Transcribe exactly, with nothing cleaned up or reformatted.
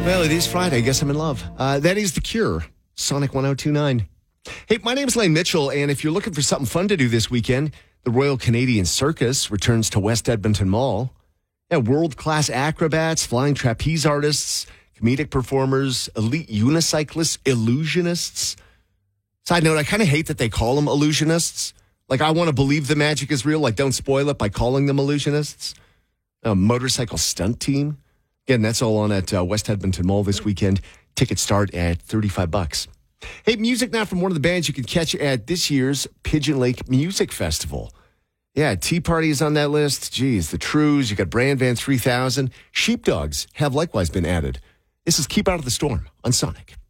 Well, it is Friday. I guess I'm in love. Uh, that is The Cure, Sonic one oh two nine. Hey, my name's Lane Mitchell, and if you're looking for something fun to do this weekend, the Royal Canadian Circus returns to West Edmonton Mall. Yeah, world-class acrobats, flying trapeze artists, comedic performers, elite unicyclists, illusionists. Side note, I kind of hate that they call them illusionists. Like, I want to believe the magic is real. Like, don't spoil it by calling them illusionists. A motorcycle stunt team. Again, that's all on at uh, West Edmonton Mall this weekend. Tickets start at thirty-five bucks. Hey, music now from one of the bands you can catch at this year's Pigeon Lake Music Festival. Yeah, Tea Party is on that list. Geez, the Trues, you got Brand Van three thousand. Sheepdogs have likewise been added. This is Keep Out of the Storm on Sonic.